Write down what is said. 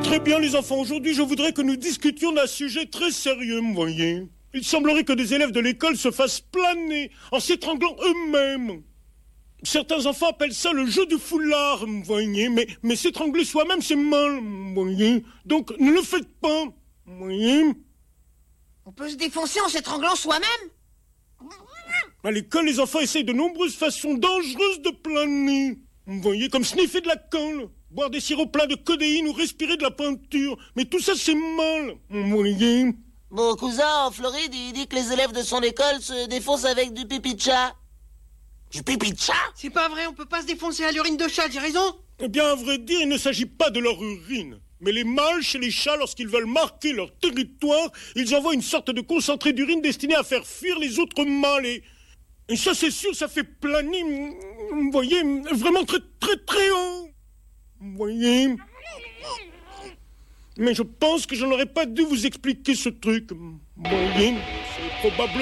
Très bien les enfants, aujourd'hui je voudrais que nous discutions d'un sujet très sérieux, vous voyez. Il semblerait que des élèves de l'école se fassent planer en s'étranglant eux-mêmes. Certains enfants appellent ça le jeu du foulard, vous voyez, mais s'étrangler soi-même c'est mal, vous voyez. Donc ne le faites pas, vous voyez. On peut se défoncer en s'étranglant soi-même? À l'école, les enfants essayent de nombreuses façons dangereuses de planer. Vous voyez, comme sniffer de la colle, boire des sirops pleins de codéine ou respirer de la peinture. Mais tout ça, c'est mal, vous voyez. Mon cousin, en Floride, il dit que les élèves de son école se défoncent avec du pipi de chat. Du pipi de chat? C'est pas vrai, on peut pas se défoncer à l'urine de chat, j'ai raison. Eh bien, à vrai dire, il ne s'agit pas de leur urine. Mais les mâles, chez les chats, lorsqu'ils veulent marquer leur territoire, ils envoient une sorte de concentré d'urine destiné à faire fuir les autres mâles. Et ça, c'est sûr, ça fait planer, vous voyez, vraiment très, très, très haut. Vous voyez. Mais je pense que je n'aurais pas dû vous expliquer ce truc. Vous voyez, c'est probablement...